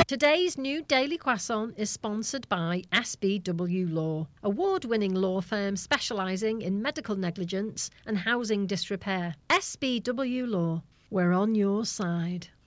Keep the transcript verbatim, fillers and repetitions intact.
Today's new Daily Croissant is sponsored by S B W Law, award-winning law firm specialising in medical negligence and housing disrepair. S B W Law, we're on your side.